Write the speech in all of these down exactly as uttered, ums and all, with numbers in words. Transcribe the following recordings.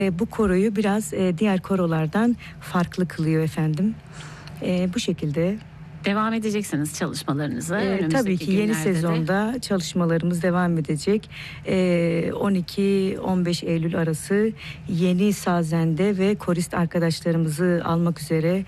E, bu koroyu biraz e, diğer korolardan farklı kılıyor efendim. E, bu şekilde. Devam edeceksiniz çalışmalarınıza. Ee, tabii ki yeni sezonda de. çalışmalarımız devam edecek. Ee, on iki on beş Eylül arası yeni sazende ve korist arkadaşlarımızı almak üzere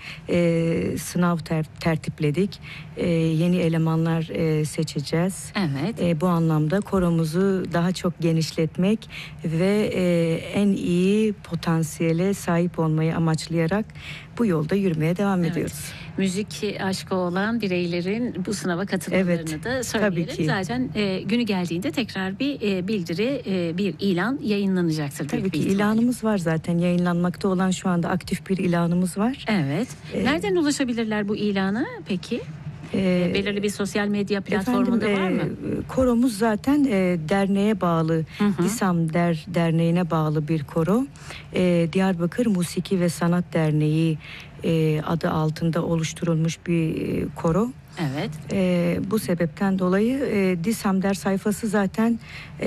e, sınav ter- tertipledik. E, yeni elemanlar e, seçeceğiz. Evet. E, bu anlamda koromuzu daha çok genişletmek ve e, en iyi potansiyele sahip olmayı amaçlayarak bu yolda yürümeye devam evet. ediyoruz. Müzik aşkı olan bireylerin bu sınava katılmalarını evet, da söyleyelim. Zaten e, günü geldiğinde tekrar bir e, bildiri, e, bir ilan yayınlanacaktır. Tabii ki ilanımız var zaten. Yayınlanmakta olan şu anda aktif bir ilanımız var. Evet. Ee, Nereden ulaşabilirler bu ilana peki? E, Belirli bir sosyal medya platformunda efendim, var mı? E, koromuz zaten e, derneğe bağlı, hı hı. DİSAM Der, Derneği'ne bağlı bir koro. E, Diyarbakır Musiki ve Sanat Derneği e, adı altında oluşturulmuş bir e, koro. Evet. E, bu sebepten dolayı e, DİSAM Der sayfası zaten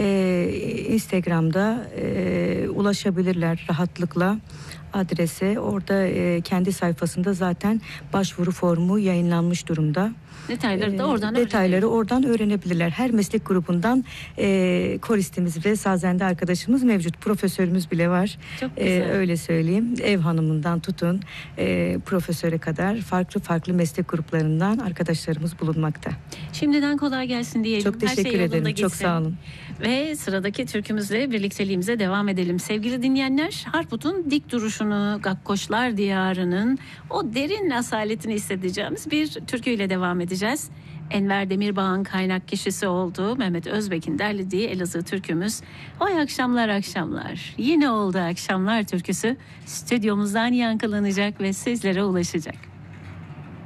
e, Instagram'da e, ulaşabilirler rahatlıkla adrese. Orada e, kendi sayfasında zaten başvuru formu yayınlanmış durumda. Detayları da oradan e, detayları oradan öğrenebilirler. Her meslek grubundan e, koristimiz ve sazende arkadaşımız mevcut. Profesörümüz bile var. Çok güzel. E, öyle söyleyeyim. Ev hanımından tutun e, profesöre kadar farklı farklı meslek gruplarından arkadaşlarımız bulunmakta. Şimdiden kolay gelsin diyelim. Çok teşekkür Her şey ederim. Gitsin. Çok sağ olun. Ve sıradaki türkümüzle birlikteliğimize devam edelim. Sevgili dinleyenler, Harput'un dik duruşunu, Gakkoşlar diyarının o derin asaletini hissedeceğimiz bir türküyle devam edeceğiz. Enver Demirbağ'ın kaynak kişisi olduğu Mehmet Özbek'in derlediği Elazığ türkümüz Oy Akşamlar Akşamlar. Yine oldu akşamlar türküsü stüdyomuzdan yankılanacak ve sizlere ulaşacak.